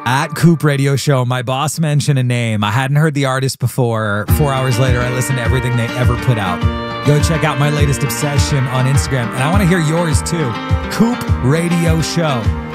At Coop Radio Show, my boss mentioned a name. I hadn't heard the artist before. 4 hours later, I listened to everything they ever put out. Go check out my latest obsession on Instagram. And I want to hear yours too. Coop Radio Show.